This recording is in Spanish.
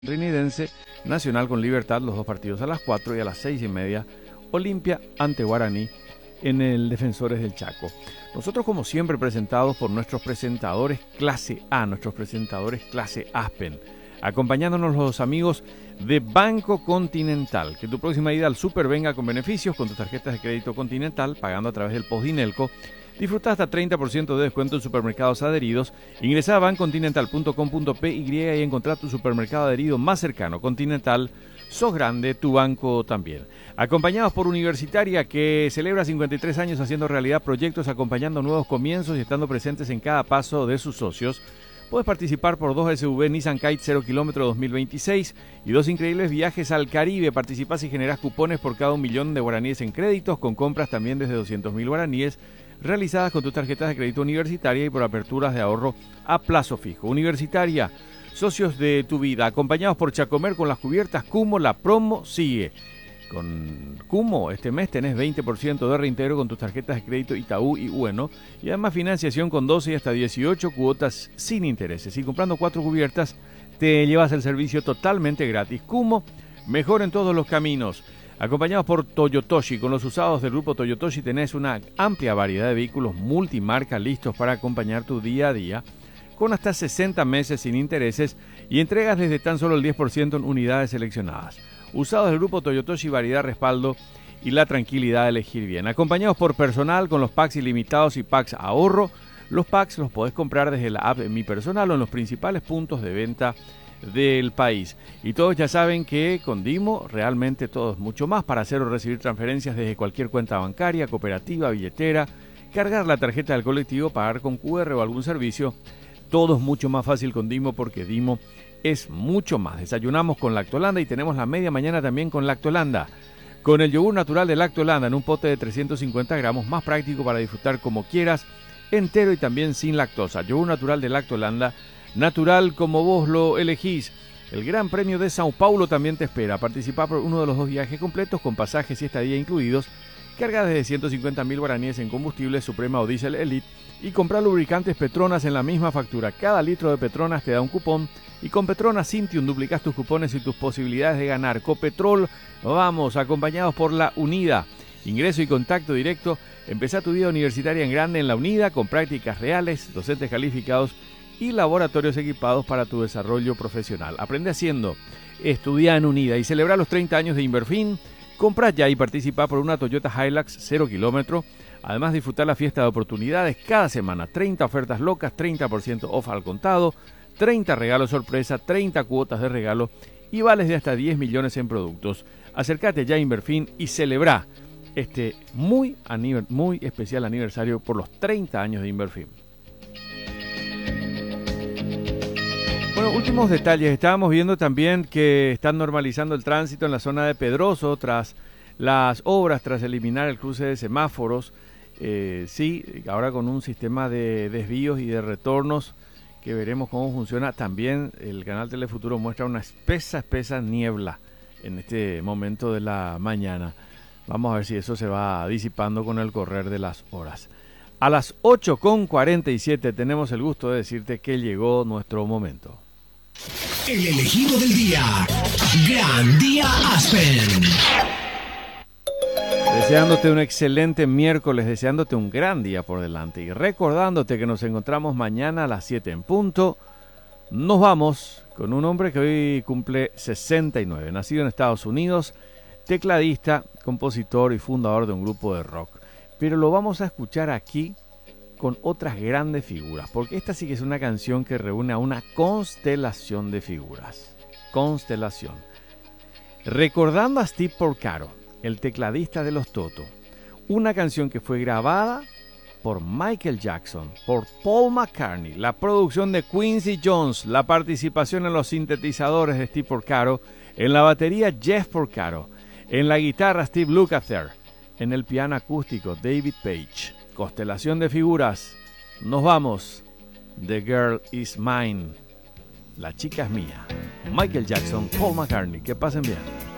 Trinidense, Nacional con Libertad, los dos partidos a las 4 y a las 6:30, Olimpia ante Guaraní en el Defensores del Chaco. Nosotros, como siempre, presentados por nuestros presentadores clase A, nuestros presentadores clase Aspen, acompañándonos los amigos de Banco Continental. Que tu próxima ida al súper venga con beneficios con tus tarjetas de crédito Continental, pagando a través del Postdinelco. Disfruta hasta 30% de descuento en supermercados adheridos. Ingresa a bancontinental.com.py y encontrá tu supermercado adherido más cercano. Continental, sos grande, tu banco también. Acompañados por Universitaria, que celebra 53 años haciendo realidad proyectos, acompañando nuevos comienzos y estando presentes en cada paso de sus socios. Puedes participar por 2 SUV Nissan Kite 0 km 2026 y 2 increíbles viajes al Caribe. Participás y generás cupones por cada 1.000.000 de guaraníes en créditos, con compras también desde 200.000 guaraníes, realizadas con tus tarjetas de crédito Universitaria y por aperturas de ahorro a plazo fijo. Universitaria, socios de tu vida. Acompañados por Chacomer con las cubiertas Cumo, la promo sigue. Con Cumo este mes tenés 20% de reintegro con tus tarjetas de crédito Itaú y Bueno, y además financiación con 12 y hasta 18 cuotas sin intereses. Y comprando 4 cubiertas te llevas el servicio totalmente gratis. Cumo, mejor en todos los caminos. Acompañados por Toyotoshi, con los usados del grupo Toyotoshi tenés una amplia variedad de vehículos multimarca listos para acompañar tu día a día, con hasta 60 meses sin intereses y entregas desde tan solo el 10% en unidades seleccionadas. Usados del grupo Toyotoshi, variedad, respaldo y la tranquilidad de elegir bien. Acompañados por Personal, con los packs ilimitados y packs ahorro. Los packs los podés comprar desde la app de Mi Personal o en los principales puntos de venta del país. Y todos ya saben que con Dimo realmente todo es mucho más para hacer o recibir transferencias desde cualquier cuenta bancaria, cooperativa, billetera, cargar la tarjeta del colectivo, pagar con QR o algún servicio. Todo es mucho más fácil con Dimo, porque Dimo es mucho más. Desayunamos con Lactolanda y tenemos la media mañana también con Lactolanda. Con el yogur natural de Lactolanda en un pote de 350 gramos, más práctico para disfrutar como quieras, entero y también sin lactosa. Yogur natural de Lactolanda, natural como vos lo elegís. El Gran Premio de Sao Paulo también te espera. Participa por uno de los 2 viajes completos con pasajes y estadía incluidos. Carga desde 150.000 guaraníes en combustible Suprema o Diesel Elite y compra lubricantes Petronas en la misma factura. Cada litro de Petronas te da un cupón y con Petronas Cintium duplicas tus cupones y tus posibilidades de ganar. Copetrol, vamos, acompañados por La Unida. Ingreso y contacto directo. Empezá tu vida universitaria en grande en La Unida, con prácticas reales, docentes calificados y laboratorios equipados para tu desarrollo profesional. Aprende haciendo, estudia en Unida y celebra los 30 años de Inverfin. Compra ya y participa por una Toyota Hilux 0 km. Además, disfrutar la fiesta de oportunidades cada semana. 30 ofertas locas, 30% off al contado, 30 regalos sorpresa, 30 cuotas de regalo y vales de hasta 10 millones en productos. Acércate ya a Inverfin y celebra este muy especial aniversario por los 30 años de Inverfin. Bueno, últimos detalles. Estábamos viendo también que están normalizando el tránsito en la zona de Pedroso tras las obras, tras eliminar el cruce de semáforos. Sí, ahora con un sistema de desvíos y de retornos que veremos cómo funciona. También el canal Telefuturo muestra una espesa niebla en este momento de la mañana. Vamos a ver si eso se va disipando con el correr de las horas. A las 8:47 tenemos el gusto de decirte que llegó nuestro momento. El elegido del día. Gran Día Aspen. Deseándote un excelente miércoles, deseándote un gran día por delante y recordándote que nos encontramos mañana a las 7 en punto. Nos vamos con un hombre que hoy cumple 69, nacido en Estados Unidos, tecladista, compositor y fundador de un grupo de rock. Pero lo vamos a escuchar aquí con otras grandes figuras, porque esta sí que es una canción que reúne a una constelación de figuras. Constelación. Recordando a Steve Porcaro, el tecladista de los Toto, una canción que fue grabada por Michael Jackson, por Paul McCartney, la producción de Quincy Jones, la participación en los sintetizadores de Steve Porcaro, en la batería Jeff Porcaro, en la guitarra Steve Lukather, en el piano acústico David Page. Constelación de figuras. Nos vamos. The Girl Is Mine. La chica es mía. Michael Jackson, Paul McCartney. Que pasen bien.